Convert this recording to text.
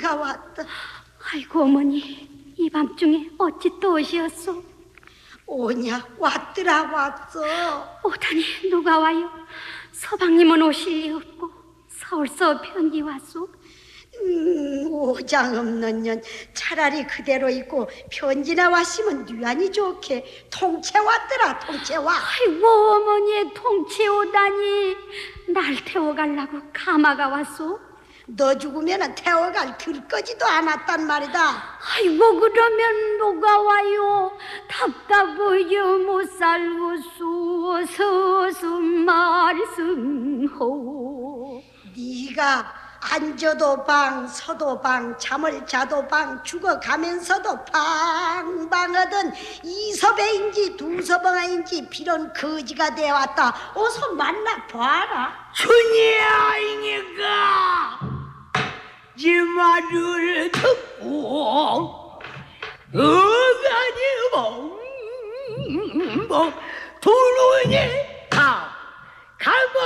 네가 왔다. 아이고 어머니, 이 밤중에 어찌 또 오시었소? 오냐 왔더라 왔어. 오다니 누가 와요? 서방님은 오실 리 없고 서울서 편지 왔소. 오장 없는 년 차라리 그대로 있고 편지나 왔으면 뉘안이 좋게. 통채 왔더라 통채 와. 아이고 어머니의 통치 오다니, 날 태워가려고 가마가 왔소. 너 죽으면 태워갈 들거지도 않았단 말이다. 아이고 그러면 누가 와요? 답답하여 못 살겠소. 서서 말씀호. 네가 앉아도 방 서도 방 잠을 자도 방 죽어가면서도 방방하던 이서배인지 두서방인지 비론 거지가 되어왔다. 어서 만나봐라. 춘향이가 이 말을 듣고 어가니 뭐 두루니 가고